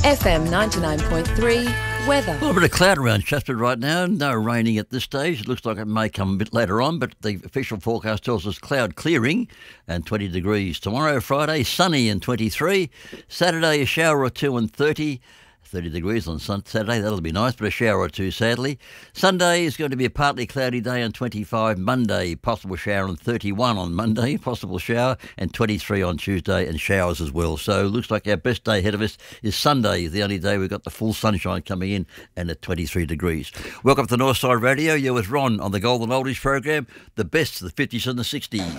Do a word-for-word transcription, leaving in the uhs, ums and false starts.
F M ninety-nine point three weather. A little bit of cloud around Chatswood right now. No raining at this stage. It looks like it may come a bit later on, but the official forecast tells us cloud clearing and twenty degrees. Tomorrow, Friday, sunny and twenty-three. Saturday, a shower or two and thirty. thirty degrees on Saturday, that'll be nice, but a shower or two sadly. Sunday is going to be a partly cloudy day on twenty-five. Monday, possible shower and thirty-one on Monday, possible shower, and twenty-three on Tuesday, and showers as well. So looks like our best day ahead of us is Sunday, the only day we've got the full sunshine coming in, and at twenty-three degrees. Welcome to Northside Radio. You're with Ron on the Golden Oldies program, the best of the fifties and the sixties.